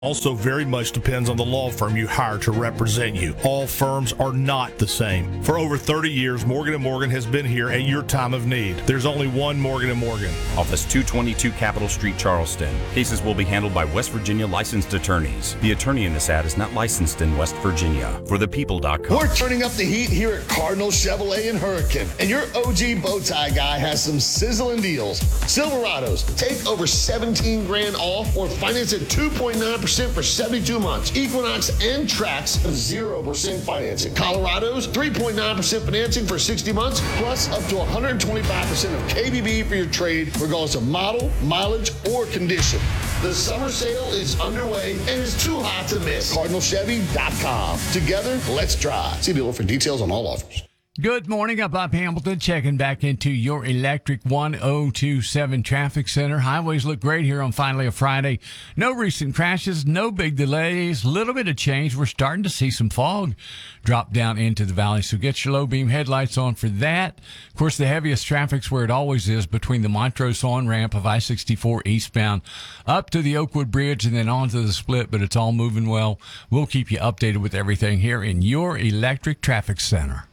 Also very much depends on the law firm you hire to represent you. All firms are not the same. For over 30 years, Morgan & Morgan has been here at your time of need. There's only one Morgan & Morgan. Office 222 Capitol Street, Charleston. Cases will be handled by West Virginia licensed attorneys. The attorney in this ad is not licensed in West Virginia. For thepeople.com. We're turning up the heat here at Cardinal Chevrolet in Hurricane. And your OG bow tie guy has some sizzling deals. Silverados, take over 17 grand off or finance at 2.9% for 72 months. Equinox and Trax, 0% financing. Colorado's, 3.9% financing for 60 months, plus up to 125% of KBB for your trade, regardless of model, mileage, or condition. The summer sale is underway and is too hot to miss. CardinalChevy.com. Together, let's drive. See dealer for details on all offers. Good morning. I'm Bob Hamilton checking back into your Electric 1027 Traffic Center. Highways look great here on finally a Friday. No recent crashes, no big delays, little bit of change. We're starting to see some fog drop down into the valley, so get your low beam headlights on for that. Of course, the heaviest traffic's where it always is, between the Montrose on-ramp of I-64 eastbound up to the Oakwood Bridge and then on to the split, but it's all moving well. We'll keep you updated with everything here in your Electric Traffic Center.